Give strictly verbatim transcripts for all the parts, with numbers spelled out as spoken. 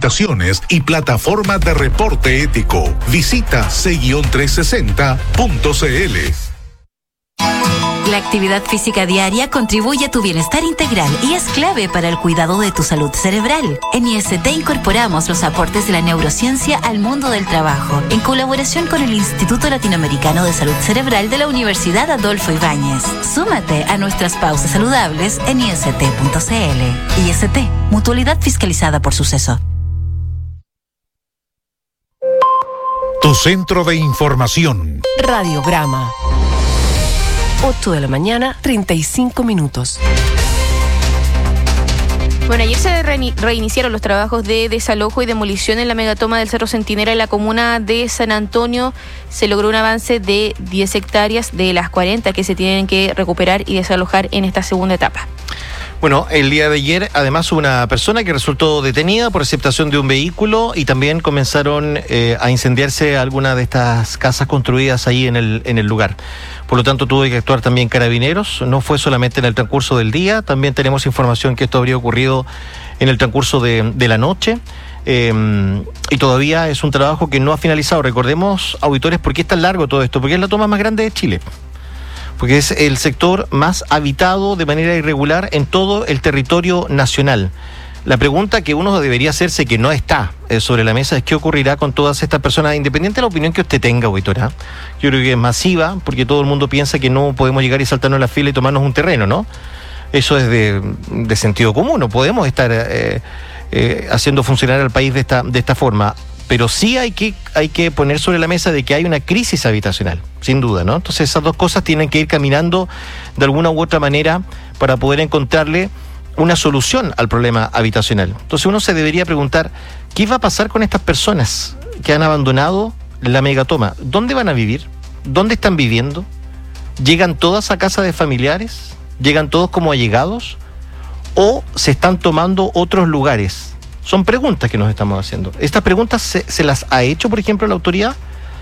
capacitaciones y plataforma de reporte ético. Visita ce trescientos sesenta punto c l. La actividad física diaria contribuye a tu bienestar integral y es clave para el cuidado de tu salud cerebral. En I S T incorporamos los aportes de la neurociencia al mundo del trabajo, en colaboración con el Instituto Latinoamericano de Salud Cerebral de la Universidad Adolfo Ibáñez. Súmate a nuestras pausas saludables en i s t punto c l. I S T, mutualidad fiscalizada por Suceso. Tu centro de información. Radiograma. ocho de la mañana, treinta y cinco minutos. Bueno, ayer se reiniciaron los trabajos de desalojo y demolición en la megatoma del Cerro Centinela en la comuna de San Antonio. Se logró un avance de diez hectáreas de las cuarenta que se tienen que recuperar y desalojar en esta segunda etapa. Bueno, el día de ayer además hubo una persona que resultó detenida por receptación de un vehículo y también comenzaron eh, a incendiarse algunas de estas casas construidas ahí en el, en el lugar. Por lo tanto, tuvo que actuar también Carabineros. No fue solamente en el transcurso del día, también tenemos información que esto habría ocurrido en el transcurso de, de la noche. Eh, y todavía es un trabajo que no ha finalizado. Recordemos, auditores, ¿por qué es tan largo todo esto? Porque es la toma más grande de Chile. Porque es el sector más habitado de manera irregular en todo el territorio nacional. La pregunta que uno debería hacerse, que no está eh, sobre la mesa, es qué ocurrirá con todas estas personas, independiente de la opinión que usted tenga, auditora. Yo creo que es masiva, porque todo el mundo piensa que no podemos llegar y saltarnos la fila y tomarnos un terreno, ¿no? Eso es de, de sentido común, no podemos estar eh, eh, haciendo funcionar al país de esta, de esta forma. Pero sí hay que, hay que poner sobre la mesa de que hay una crisis habitacional, sin duda, ¿no? Entonces esas dos cosas tienen que ir caminando de alguna u otra manera para poder encontrarle una solución al problema habitacional. Entonces uno se debería preguntar, ¿qué va a pasar con estas personas que han abandonado la megatoma? ¿Dónde van a vivir? ¿Dónde están viviendo? ¿Llegan todas a casa de familiares? ¿Llegan todos como allegados? ¿O se están tomando otros lugares? Son preguntas que nos estamos haciendo. ¿Estas preguntas se, se las ha hecho, por ejemplo, la autoridad?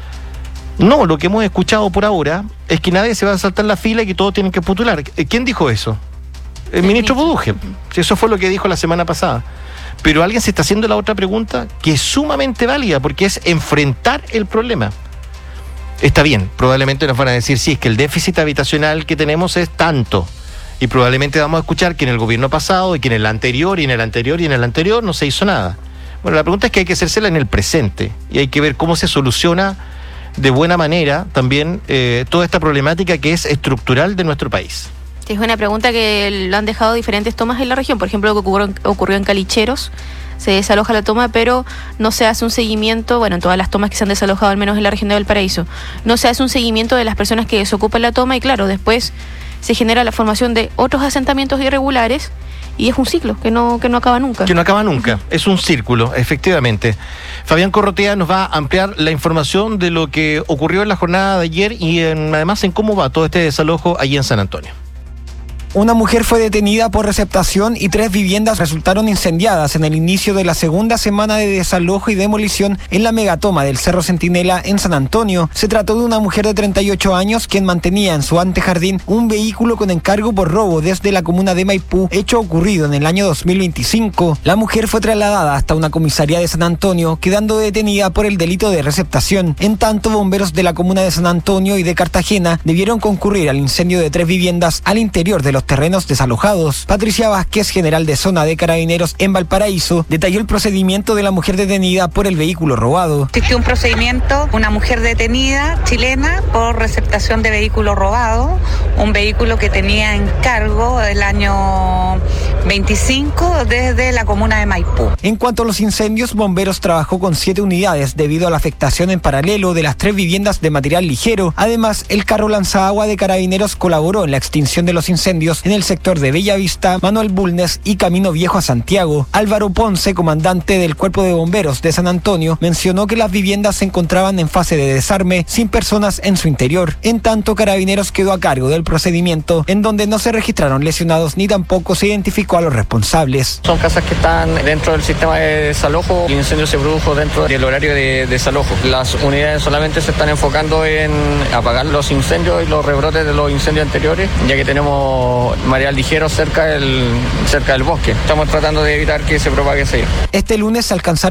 No, lo que hemos escuchado por ahora es que nadie se va a saltar la fila y que todos tienen que postular. ¿Quién dijo eso? El ministro Buduje. Eso fue lo que dijo la semana pasada. Pero alguien se está haciendo la otra pregunta que es sumamente válida, porque es enfrentar el problema. Está bien, probablemente nos van a decir, sí, es que el déficit habitacional que tenemos es tanto. Y probablemente vamos a escuchar que en el gobierno pasado y que en el anterior y en el anterior y en el anterior no se hizo nada. Bueno, la pregunta es que hay que hacérsela en el presente y hay que ver cómo se soluciona de buena manera también eh, toda esta problemática que es estructural de nuestro país. Es una pregunta que lo han dejado diferentes tomas en la región. Por ejemplo, lo que ocurrió, ocurrió en Calicheros. Se desaloja la toma, pero no se hace un seguimiento, bueno, en todas las tomas que se han desalojado, al menos en la región de Valparaíso, no se hace un seguimiento de las personas que desocupan la toma y claro, después se genera la formación de otros asentamientos irregulares y es un ciclo que no, que no acaba nunca. Que no acaba nunca, es un círculo, efectivamente. Fabián Corrotea nos va a ampliar la información de lo que ocurrió en la jornada de ayer y en, además en cómo va todo este desalojo allí en San Antonio. Una mujer fue detenida por receptación y tres viviendas resultaron incendiadas en el inicio de la segunda semana de desalojo y demolición en la megatoma del Cerro Centinela en San Antonio. Se trató de una mujer de treinta y ocho años quien mantenía en su antejardín un vehículo con encargo por robo desde la comuna de Maipú, hecho ocurrido en el año dos mil veinticinco. La mujer fue trasladada hasta una comisaría de San Antonio, quedando detenida por el delito de receptación. En tanto, bomberos de la comuna de San Antonio y de Cartagena debieron concurrir al incendio de tres viviendas al interior de los terrenos desalojados. Patricia Vázquez, general de zona de Carabineros en Valparaíso, detalló el procedimiento de la mujer detenida por el vehículo robado. Existió un procedimiento, una mujer detenida chilena por receptación de vehículo robado, un vehículo que tenía en cargo el año veinticinco desde la comuna de Maipú. En cuanto a los incendios, Bomberos trabajó con siete unidades debido a la afectación en paralelo de las tres viviendas de material ligero. Además, el carro lanzagua de Carabineros colaboró en la extinción de los incendios en el sector de Bellavista, Manuel Bulnes y Camino Viejo a Santiago. Álvaro Ponce, comandante del Cuerpo de Bomberos de San Antonio, mencionó que las viviendas se encontraban en fase de desarme sin personas en su interior. En tanto, Carabineros quedó a cargo del procedimiento, en donde no se registraron lesionados ni tampoco se identificó a los responsables. Son casas que están dentro del sistema de desalojo y el incendio se produjo dentro del horario de desalojo. Las unidades solamente se están enfocando en apagar los incendios y los rebrotes de los incendios anteriores, ya que tenemos material ligero cerca del, cerca del bosque. Estamos tratando de evitar que se propague ese. Este lunes se alcanzaron